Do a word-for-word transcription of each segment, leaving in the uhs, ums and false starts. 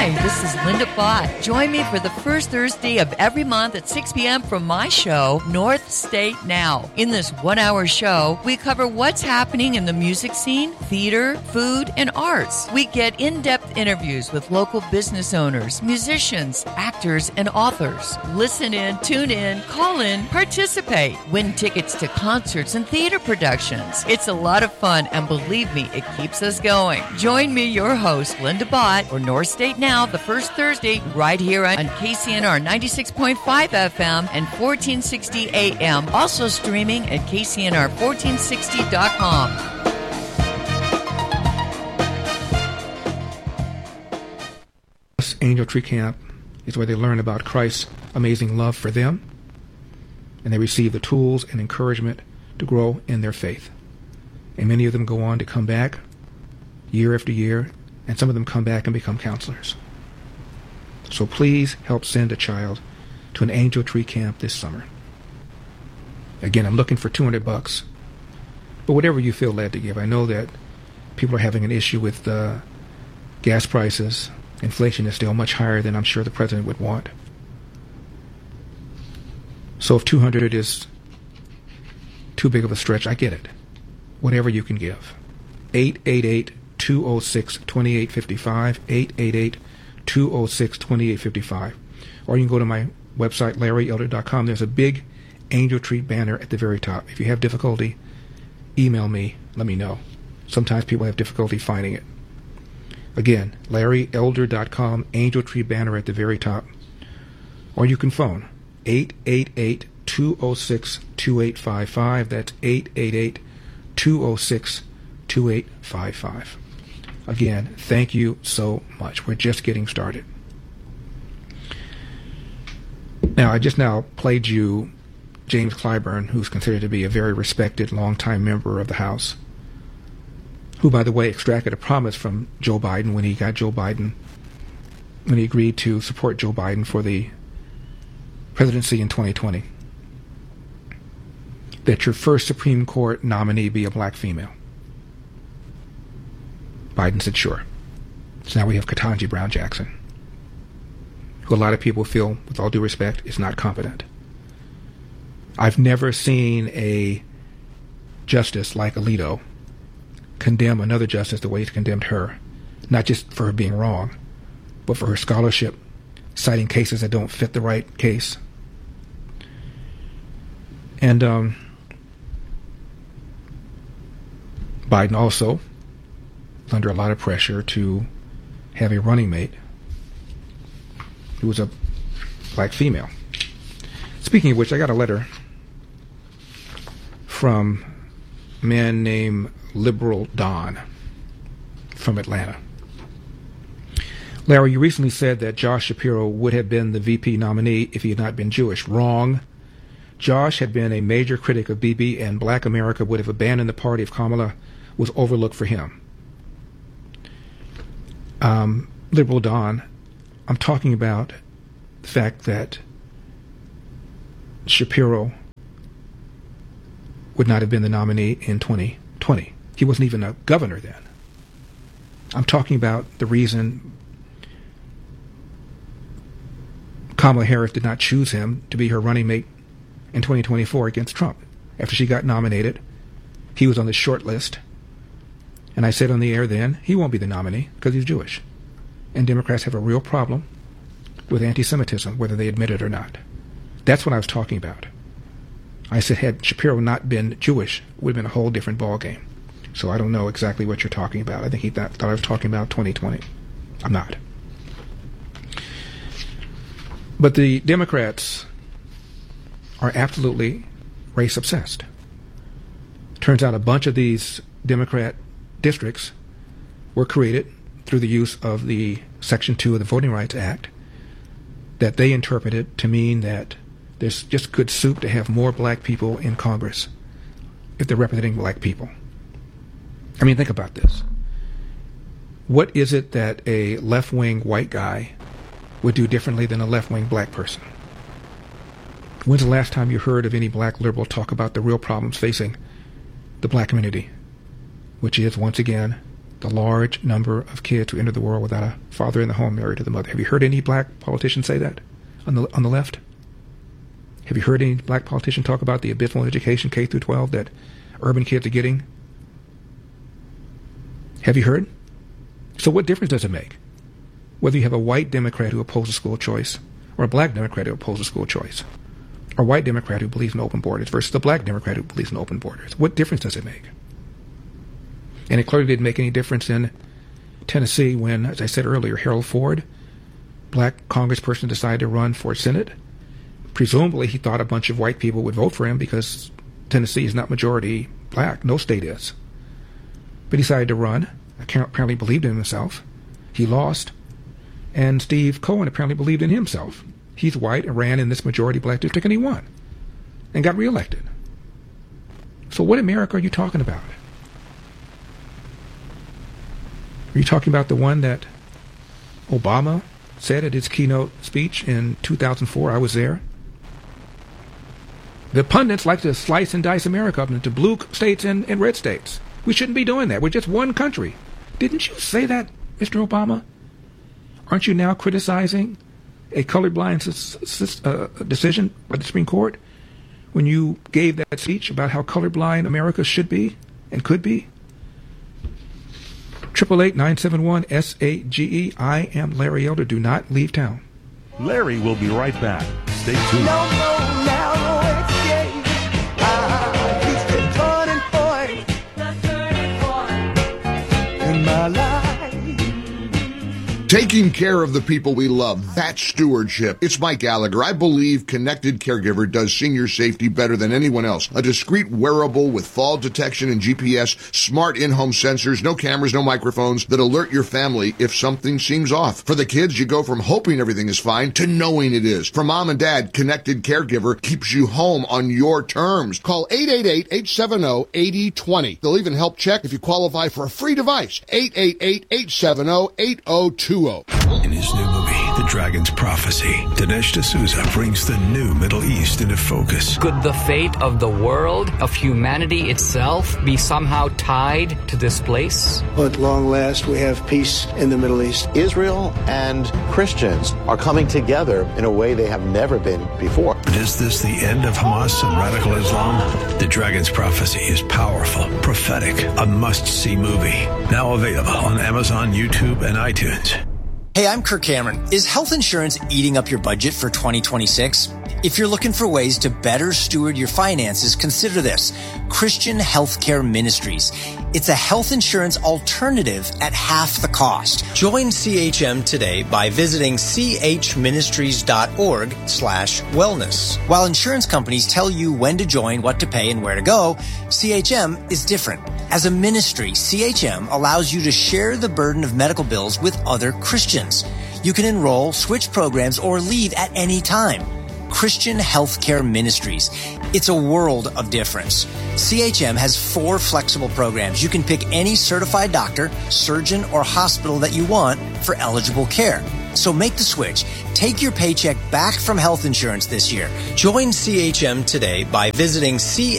Hi, this is Linda Bott. Join me for the first Thursday of every month at six p.m. from my show, North State Now. In this one-hour show, we cover what's happening in the music scene, theater, food, and arts. We get in-depth interviews with local business owners, musicians, actors, and authors. Listen in, tune in, call in, participate. Win tickets to concerts and theater productions. It's a lot of fun, and believe me, it keeps us going. Join me, your host, Linda Bott, for North State Now, the first Thursday, right here on K C N R ninety-six point five F M and fourteen sixty A M. Also streaming at K C N R fourteen sixty dot com. Angel Tree Camp is where they learn about Christ's amazing love for them, and they receive the tools and encouragement to grow in their faith. And many of them go on to come back year after year, and some of them come back and become counselors. So please help send a child to an Angel Tree Camp this summer. Again, I'm looking for two hundred bucks, but whatever you feel led to give. I know that people are having an issue with uh, gas prices. Inflation is still much higher than I'm sure the president would want. So if two hundred is too big of a stretch, I get it. Whatever you can give. eight eight eight, two oh six, two eight five five, eight eight eight, two oh six, two eight five five. Or you can go to my website, larry elder dot com. There's a big Angel Tree banner at the very top. If you have difficulty, email me. Let me know. Sometimes people have difficulty finding it. Again, larry elder dot com, Angel Tree banner at the very top. Or you can phone eight eight eight, two oh six, two eight five five. That's eight eight eight, two oh six, two eight five five. Again, thank you so much. We're just getting started. Now, I just now played you James Clyburn, who's considered to be a very respected, longtime member of the House, who, by the way, extracted a promise from Joe Biden when he got Joe Biden, when he agreed to support Joe Biden for the presidency in twenty twenty, that your first Supreme Court nominee be a black female. Biden said sure. So now we have Ketanji Brown Jackson, who a lot of people feel, with all due respect, is not competent. I've never seen a justice like Alito condemn another justice the way he's condemned her, not just for her being wrong, but for her scholarship, citing cases that don't fit the right case. And um, Biden also is under a lot of pressure to have a running mate who was a black female. Speaking of which, I got a letter from a man named Liberal Don from Atlanta. Larry, you recently said that Josh Shapiro would have been the V P nominee if he had not been Jewish. Wrong. Josh had been a major critic of Bibi, and black America would have abandoned the party if Kamala was overlooked for him. Um, Liberal Don, I'm talking about the fact that Shapiro would not have been the nominee in twenty twenty. He wasn't even a governor then. I'm talking about the reason Kamala Harris did not choose him to be her running mate in twenty twenty-four against Trump. After she got nominated, he was on the short list. And I said on the air then, he won't be the nominee because he's Jewish. And Democrats have a real problem with anti-Semitism, whether they admit it or not. That's what I was talking about. I said, had Shapiro not been Jewish, it would have been a whole different ballgame. So I don't know exactly what you're talking about. I think he thought, thought I was talking about twenty twenty. I'm not. But the Democrats are absolutely race-obsessed. Turns out a bunch of these Democrat districts were created through the use of the Section two of the Voting Rights Act that they interpreted to mean that there's just good soup to have more black people in Congress if they're representing black people. I mean, think about this. What is it that a left-wing white guy would do differently than a left-wing black person? When's the last time you heard of any black liberal talk about the real problems facing the black community, which is, once again, the large number of kids who enter the world without a father in the home married to the mother. Have you heard any black politician say that on the on the left? Have you heard any black politician talk about the abysmal education K through twelve that urban kids are getting? Have you heard? So what difference does it make whether you have a white Democrat who opposes school choice or a black Democrat who opposes school choice, or a white Democrat who believes in open borders versus a black Democrat who believes in open borders? What difference does it make? And it clearly didn't make any difference in Tennessee when, as I said earlier, Harold Ford, black congressperson, decided to run for Senate. Presumably he thought a bunch of white people would vote for him because Tennessee is not majority black. No state is. But he decided to run. Apparently believed in himself. He lost. And Steve Cohen apparently believed in himself. He's white and ran in this majority black district, and he won. And got reelected. So what America are you talking about? Are you talking about the one that Obama said at his keynote speech in two thousand four? I was there. The pundits like to slice and dice America up into blue states and, and red states. We shouldn't be doing that. We're just one country. Didn't you say that, Mister Obama? Aren't you now criticizing a colorblind uh, decision by the Supreme Court when you gave that speech about how colorblind America should be and could be? triple eight nine seven one S A G E. I am Larry Elder. Do not leave town. Larry will be right back. Stay tuned. No, no, narrow escape. Ah, he's the turning point. The turning point in my life. Taking care of the people we love, that's stewardship. It's Mike Gallagher. I believe Connected Caregiver does senior safety better than anyone else. A discreet wearable with fall detection and G P S, smart in-home sensors, no cameras, no microphones that alert your family if something seems off. For the kids, you go from hoping everything is fine to knowing it is. For mom and dad, Connected Caregiver keeps you home on your terms. Call eight eight eight, eight seven zero, eight zero two zero. They'll even help check if you qualify for a free device. eight eight eight, eight seven zero, eight zero two zero. In his new movie, The Dragon's Prophecy, Dinesh D'Souza brings the new Middle East into focus. Could the fate of the world, of humanity itself, be somehow tied to this place? At long last, we have peace in the Middle East. Israel and Christians are coming together in a way they have never been before. But is this the end of Hamas and radical Islam? The Dragon's Prophecy is powerful, prophetic, a must-see movie. Now available on Amazon, YouTube, and iTunes. Hey, I'm Kirk Cameron. Is health insurance eating up your budget for twenty twenty-six? If you're looking for ways to better steward your finances, consider this: Christian Healthcare Ministries. It's a health insurance alternative at half the cost. Join C H M today by visiting chministries.org slash wellness. While insurance companies tell you when to join, what to pay, and where to go, C H M is different. As a ministry, C H M allows you to share the burden of medical bills with other Christians. You can enroll, switch programs, or leave at any time. Christian Healthcare Ministries. It's a world of difference. C H M has four flexible programs. You can pick any certified doctor, surgeon, or hospital that you want for eligible care. So make the switch. Take your paycheck back from health insurance this year. Join C H M today by visiting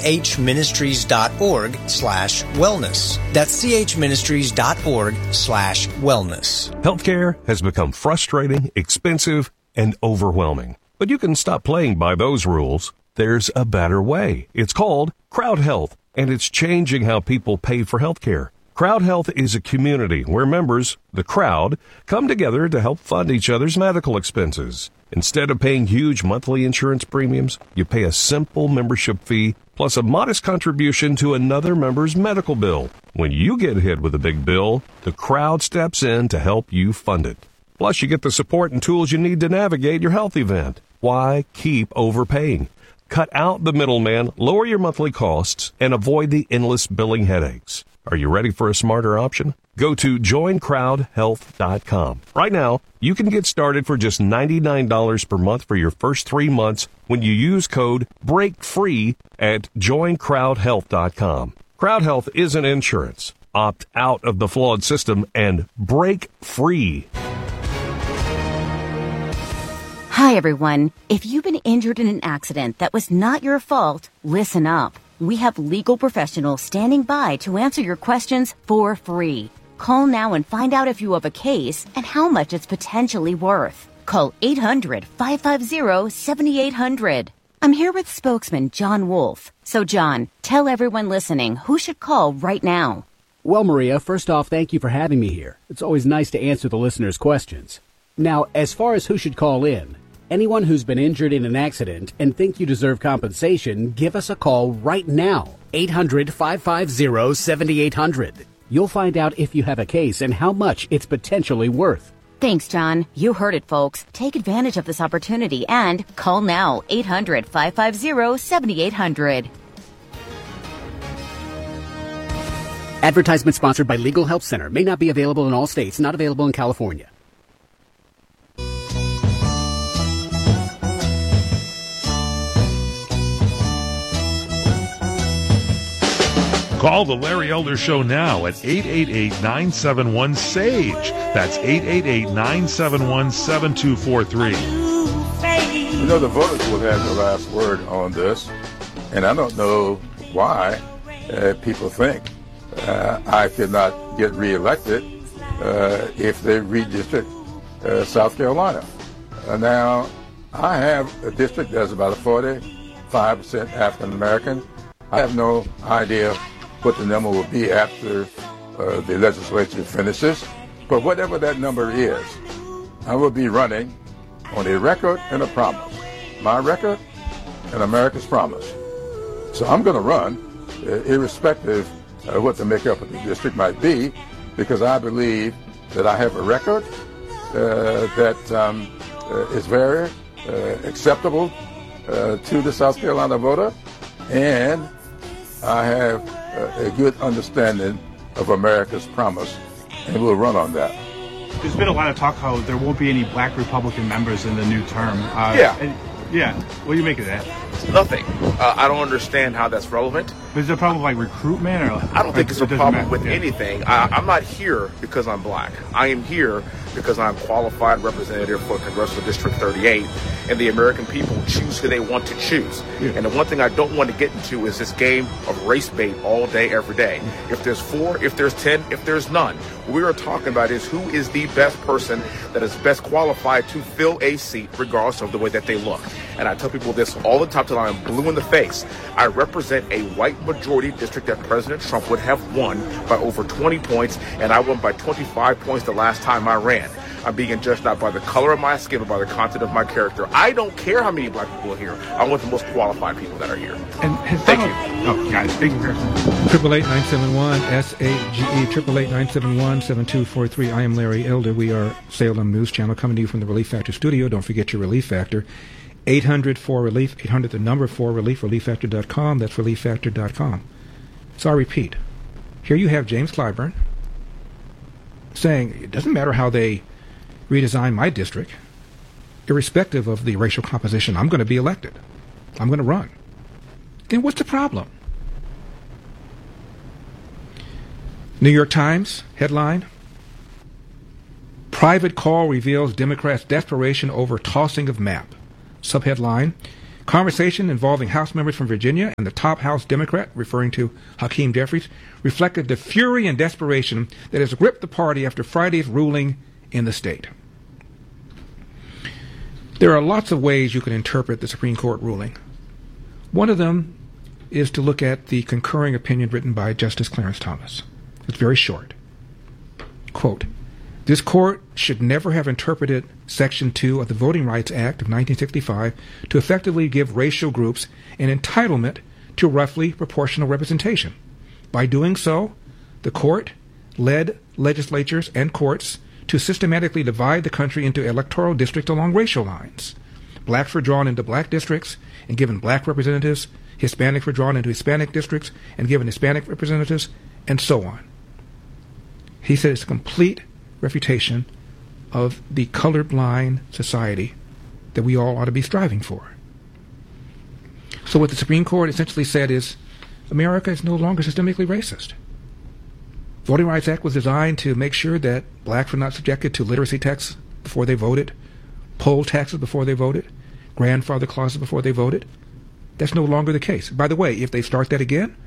chministries.org slash wellness. That's chministries.org slash wellness. Healthcare has become frustrating, expensive, and overwhelming. But you can stop playing by those rules. There's a better way. It's called Crowd Health, and it's changing how people pay for healthcare. Crowd Health is a community where members, the crowd, come together to help fund each other's medical expenses. Instead of paying huge monthly insurance premiums, you pay a simple membership fee plus a modest contribution to another member's medical bill. When you get hit with a big bill, the crowd steps in to help you fund it. Plus, you get the support and tools you need to navigate your health event. Why keep overpaying? Cut out the middleman, lower your monthly costs, and avoid the endless billing headaches. Are you ready for a smarter option? Go to join crowd health dot com. Right now, you can get started for just ninety-nine dollars per month for your first three months when you use code BREAKFREE at join crowd health dot com. Crowd Health isn't insurance. Opt out of the flawed system and break free. Hi, everyone. If you've been injured in an accident that was not your fault, listen up. We have legal professionals standing by to answer your questions for free. Call now and find out if you have a case and how much it's potentially worth. Call eight hundred, five five zero, seven eight zero zero. I'm here with spokesman John Wolf. So, John, tell everyone listening who should call right now. Well, Maria, first off, thank you for having me here. It's always nice to answer the listeners' questions. Now, as far as who should call in, anyone who's been injured in an accident and think you deserve compensation, give us a call right now. eight hundred, five five zero, seven eight zero zero. You'll find out if you have a case and how much it's potentially worth. Thanks, John. You heard it, folks. Take advantage of this opportunity and call now. eight hundred, five five zero, seven eight zero zero. Advertisement sponsored by Legal Help Center. May not be available in all states. Not available in California. Call the Larry Elder Show now at eight eight eight, nine seven one, SAGE. That's eight eight eight, nine seven one, seven two four three. You know, the voters will have the last word on this, and I don't know why uh, people think uh, I could not get reelected uh, if they redistrict uh, South Carolina. Uh, now, I have a district that's about forty-five percent African American. I have no idea what the number will be after uh, the legislature finishes. But whatever that number is, I will be running on a record and a promise. My record and America's promise. So I'm going to run, uh, irrespective of what the makeup of the district might be, because I believe that I have a record uh, that um, uh, is very uh, acceptable uh, to the South Carolina voter, and I have uh, a good understanding of America's promise, and we'll run on that. There's been a lot of talk how there won't be any black Republican members in the new term. Uh, yeah. And, yeah. What do you make of that? Nothing. Uh, I don't understand how that's relevant. Is there a problem with like recruitment? Or, I don't think or it's a it problem matter? with yeah. anything. I, I'm not here because I'm black. I am here because I'm qualified representative for Congressional District thirty-eight, and the American people choose who they want to choose. Yeah. And the one thing I don't want to get into is this game of race bait all day, every day. If there's four, if there's ten, if there's none, what we are talking about is who is the best person that is best qualified to fill a seat, regardless of the way that they look. And I tell people this all the time till I'm blue in the face. I represent a white majority district that President Trump would have won by over twenty points, and I won by twenty-five points the last time I ran. I'm being judged not by the color of my skin, but by the content of my character. I don't care how many black people are here. I want the most qualified people that are here. And thank you. Oh, guys, thank you, Harrison. Triple eight nine seven one S A G E. Triple eight nine seven one seven two four three. I am Larry Elder. We are Salem News Channel coming to you from the Relief Factor studio. Don't forget your Relief Factor. eight hundred four relief. Eight hundred the number four relief. relief factor dot com. That's relief factor dot com. So I repeat. Here you have James Clyburn saying it doesn't matter how they redesign my district, irrespective of the racial composition, I'm going to be elected. I'm going to run. Then what's the problem? New York Times headline: Private call reveals Democrats' desperation over tossing of map. Subheadline: Conversation involving House members from Virginia and the top House Democrat, referring to Hakeem Jeffries, reflected the fury and desperation that has gripped the party after Friday's ruling in the state. There are lots of ways you can interpret the Supreme Court ruling. One of them is to look at the concurring opinion written by Justice Clarence Thomas. It's very short. Quote, this court should never have interpreted Section two of the Voting Rights Act of nineteen sixty-five to effectively give racial groups an entitlement to roughly proportional representation. By doing so, the court led legislatures and courts to systematically divide the country into electoral districts along racial lines. Blacks were drawn into black districts and given black representatives. Hispanics were drawn into Hispanic districts and given Hispanic representatives, and so on. He said it's a complete refutation of the colorblind society that we all ought to be striving for. So what the Supreme Court essentially said is America is no longer systemically racist. Voting Rights Act was designed to make sure that blacks were not subjected to literacy tests before they voted, poll taxes before they voted, grandfather clauses before they voted. That's no longer the case. By the way, if they start that again,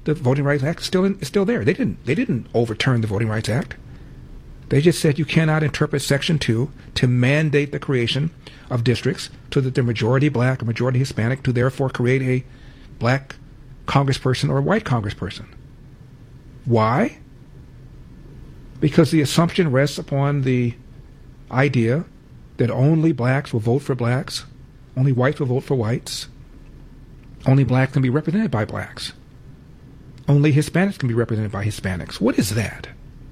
the Voting Rights Act is still in, is still there. They didn't they didn't overturn the Voting Rights Act. They just said you cannot interpret Section two to mandate the creation of districts so that they're majority black or majority Hispanic to therefore create a black congressperson or a white congressperson. Why? Because the assumption rests upon the idea that only blacks will vote for blacks, only whites will vote for whites, only blacks can be represented by blacks, only Hispanics can be represented by Hispanics. What is that?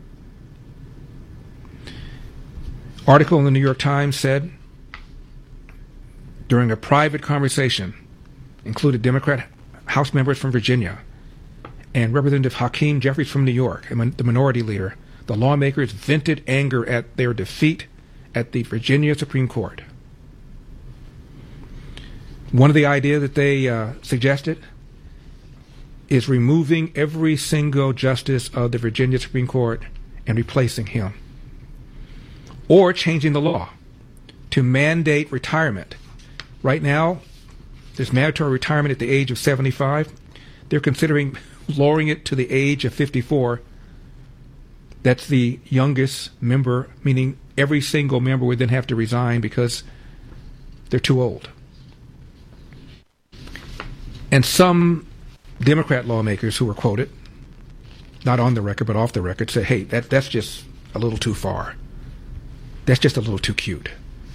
Article in the New York Times said, during a private conversation, included Democrat House members from Virginia and Representative Hakeem Jeffries from New York, the minority leader, the lawmakers vented anger at their defeat at the Virginia Supreme Court. One of the ideas that they uh, suggested is removing every single justice of the Virginia Supreme Court and replacing him, or changing the law to mandate retirement. Right now, there's mandatory retirement at the age of seventy-five. They're considering lowering it to the age of fifty-four. That's the youngest member, meaning every single member would then have to resign because they're too old. And some Democrat lawmakers who were quoted, not on the record but off the record, said, hey, that, that's just a little too far. That's just a little too cute.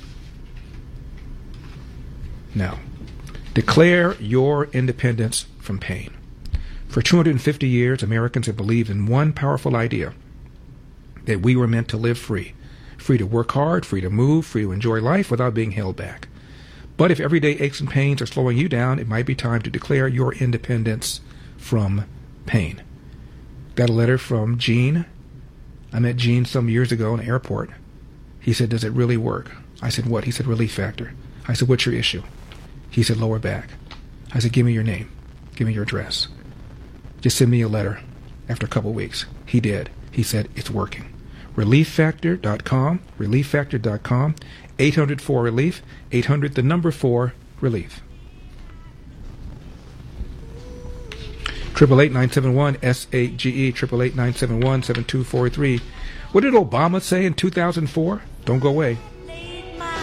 Now, declare your independence from pain. For two hundred fifty years, Americans have believed in one powerful idea, that we were meant to live free. Free to work hard, free to move, free to enjoy life without being held back. But if everyday aches and pains are slowing you down, it might be time to declare your independence from pain. Got a letter from Gene. I met Gene some years ago in an airport. He said, does it really work? I said, what? He said, Relief Factor. I said, what's your issue? He said, lower back. I said, give me your name. Give me your address. Just send me a letter after a couple of weeks. He did. He said, it's working. relief factor dot com, relief factor dot com, eight hundred four relief, eight hundred the number four relief. Triple eight nine seven one S eight G E, triple eight nine seven one seven two four three. What did Obama say in two thousand four? Don't go away.